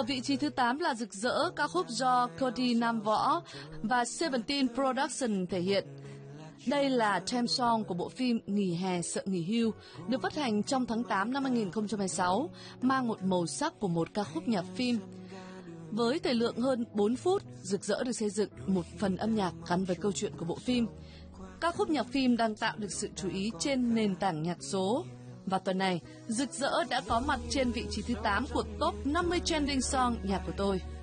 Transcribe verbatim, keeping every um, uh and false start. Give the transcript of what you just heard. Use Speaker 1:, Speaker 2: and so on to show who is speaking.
Speaker 1: Ở vị trí thứ tám là Rực Rỡ, ca khúc do Cody Nam Võ và Seventeen Production thể hiện. Đây là theme song của bộ phim Nghỉ hè sợ nghỉ hưu, được phát hành trong tháng tám năm hai nghìn không trăm hai mươi sáu, mang một màu sắc của một ca khúc nhạc phim. Với thời lượng hơn bốn phút, Rực Rỡ được xây dựng một phần âm nhạc gắn với câu chuyện của bộ phim. Ca khúc nhạc phim đang tạo được sự chú ý trên nền tảng nhạc số. Và tuần này, Rực Rỡ đã có mặt trên vị trí thứ tám của top năm mươi trending song nhạc của tôi.